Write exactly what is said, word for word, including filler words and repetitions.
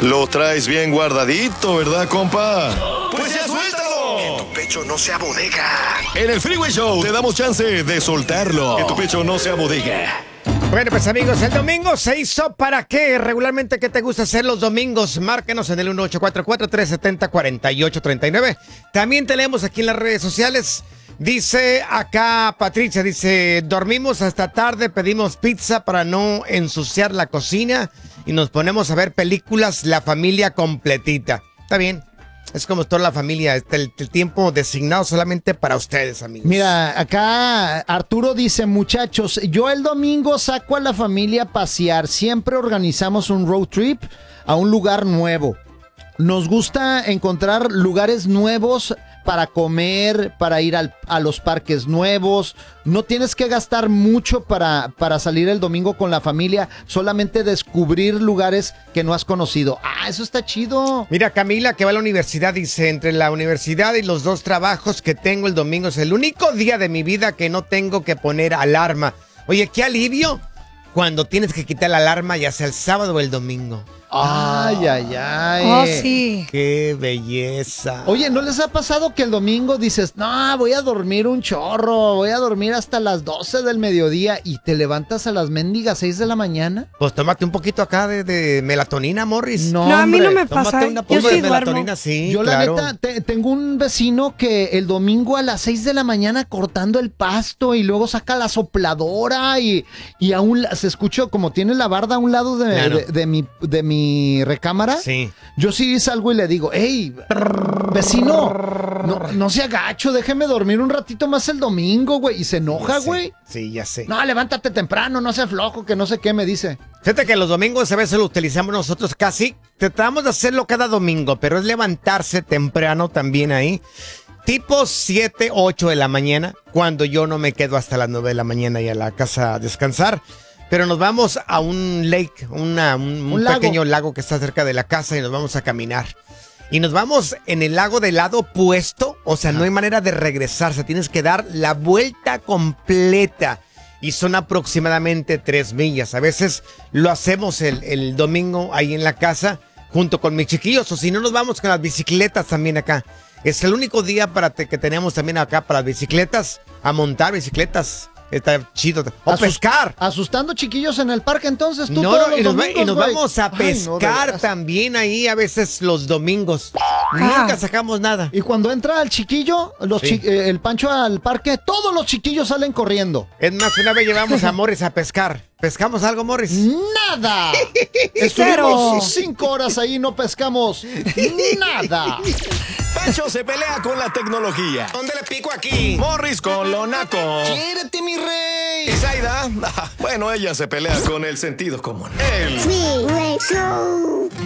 Lo traes bien guardadito, ¿verdad, compa? ¡Pues ya suéltalo! Que tu pecho no sea bodega. En el Freeway Show te damos chance de soltarlo. Que tu pecho no sea bodega. Bueno, pues amigos, el domingo se hizo para qué. Regularmente, ¿qué te gusta hacer los domingos? Márquenos en el uno ocho cuatro cuatro, tres siete cero, cuatro ocho tres nueve. También tenemos aquí en las redes sociales. Dice acá Patricia, dice, dormimos hasta tarde, pedimos pizza para no ensuciar la cocina y nos ponemos a ver películas, la familia completita. Está bien. Es como toda la familia, el, el tiempo designado solamente para ustedes, amigos. Mira, acá Arturo dice, muchachos, yo el domingo saco a la familia a pasear. Siempre organizamos un road trip a un lugar nuevo. Nos gusta encontrar lugares nuevos para comer, para ir al, a los parques nuevos. No tienes que gastar mucho para, para salir el domingo con la familia, solamente descubrir lugares que no has conocido. Ah, eso está chido. Mira, Camila, que va a la universidad, dice, entre la universidad y los dos trabajos que tengo el domingo, es el único día de mi vida que no tengo que poner alarma. Oye, qué alivio cuando tienes que quitar la alarma, ya sea el sábado o el domingo. Ay, ay, ay. Oh, sí. Qué belleza. Oye, ¿no les ha pasado que el domingo dices, no, voy a dormir un chorro, voy a dormir hasta las doce del mediodía y te levantas a las mendigas seis de la mañana? Pues tómate un poquito acá de, de melatonina, Morris. No, No, a mí hombre, no me pasa. Tómate ¿eh? una Yo poca sí de duermo. melatonina, sí, Yo claro. la neta, te- tengo un vecino que el domingo a las seis de la mañana cortando el pasto y luego saca la sopladora y, y aún la- se escucha como tiene la barda a un lado de, Claro. de- de mi, de mi recámara. Sí. Yo sí salgo y le digo, hey, vecino, no, no sea gacho, déjeme dormir un ratito más el domingo, güey. Y se enoja, Sí, güey. Sí, ya sé. No, levántate temprano, no seas flojo, que no sé qué me dice. Fíjate que los domingos a veces lo utilizamos nosotros casi. Tratamos de hacerlo cada domingo, pero es levantarse temprano también ahí. Tipo siete, ocho de la mañana, cuando yo no me quedo hasta las nueve de la mañana y a la casa a descansar. Pero nos vamos a un lake, una, un, un Un lago. pequeño lago que está cerca de la casa y nos vamos a caminar. Y nos vamos en el lago del lado opuesto, o sea, no hay manera de regresarse, tienes que dar la vuelta completa. Y son aproximadamente tres millas. A veces lo hacemos el, el domingo ahí en la casa junto con mis chiquillos, o si no nos vamos con las bicicletas también acá. Es el único día para te- que tenemos también acá para las bicicletas, a montar bicicletas. Está chido. O Asus- pescar. Asustando chiquillos en el parque, entonces tú No, todos no, los y nos, va- domingos, y nos güey. vamos a Ay, no, de pescar veras. también ahí a veces los domingos. Nunca sacamos nada. Y cuando entra el chiquillo, los Sí. chi- eh, el Pancho al parque, todos los chiquillos salen corriendo. Es más, una vez llevamos a Morris a pescar. ¿Pescamos algo, Morris? ¡Nada! Cero. Estuvimos cinco horas ahí y no pescamos nada. Pancho se pelea con la tecnología. ¿Dónde le pico aquí? Morris con lo naco. ¡Quiérete, mi rey! Y Zaida, bueno, ella se pelea con el sentido común. El Freeway Show.